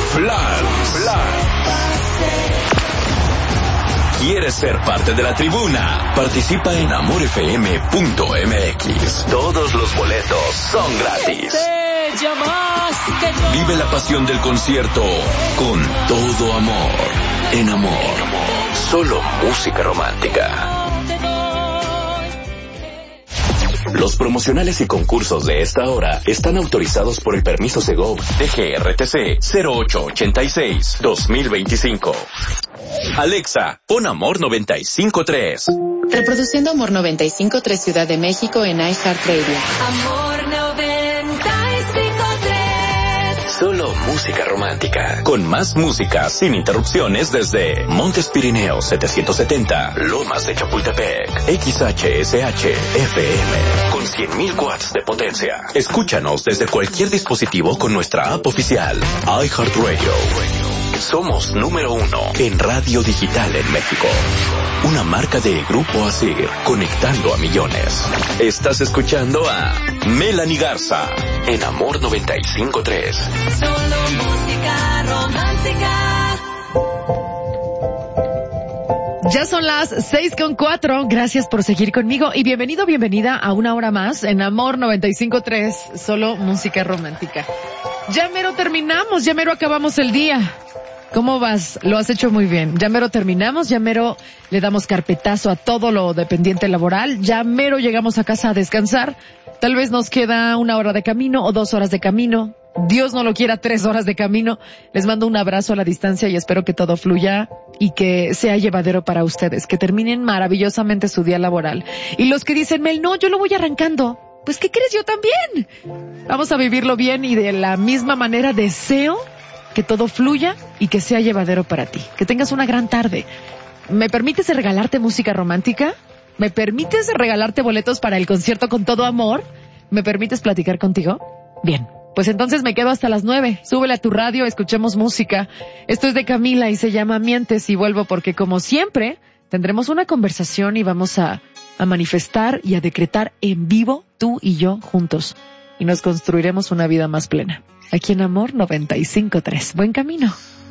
¿Quieres ser parte de la tribuna? Participa en amorfm.mx. Todos los boletos son gratis. Vive la pasión del concierto con todo amor. En Amor. Solo música romántica. Los promocionales y concursos de esta hora están autorizados por el permiso Segov DGRTC 0886-2025. Alexa, pon Amor 95.3. Reproduciendo Amor 95.3 Ciudad de México en iHeartRadio. Amor 95.3. Solo música romántica. Con más música sin interrupciones desde Montes Pirineos 770, Lomas de Chapultepec, XHSH FM. Con 100.000 watts de potencia. Escúchanos desde cualquier dispositivo con nuestra app oficial, iHeartRadio. Somos número 1 en radio digital en México. Una marca de Grupo Asir, conectando a millones. Estás escuchando a Melanie Garza en Amor 95.3. Solo música romántica. Ya son las 6:04. Gracias por seguir conmigo y bienvenida a una hora más en Amor 95.3. Solo música romántica. Ya mero terminamos, ya mero acabamos el día. ¿Cómo vas? Lo has hecho muy bien. Ya mero terminamos, ya mero le damos carpetazo a todo lo dependiente laboral, ya mero llegamos a casa a descansar. Tal vez nos queda 1 hora de camino o 2 horas de camino. Dios no lo quiera, 3 horas de camino. Les mando un abrazo a la distancia y espero que todo fluya y que sea llevadero para ustedes, que terminen maravillosamente su día laboral. Y los que dicen, Mel, no, yo lo voy arrancando. Pues, ¿qué crees? Yo también. Vamos a vivirlo bien y de la misma manera deseo que todo fluya y que sea llevadero para ti. Que tengas una gran tarde. ¿Me permites regalarte música romántica? ¿Me permites regalarte boletos para el concierto con todo amor? ¿Me permites platicar contigo? Bien, pues entonces me quedo hasta las 9. Súbele a tu radio, escuchemos música. Esto es de Camila y se llama Mientes y vuelvo porque como siempre tendremos una conversación y vamos a manifestar y a decretar en vivo tú y yo juntos. Y nos construiremos una vida más plena. Aquí en Amor 95.3. Buen camino.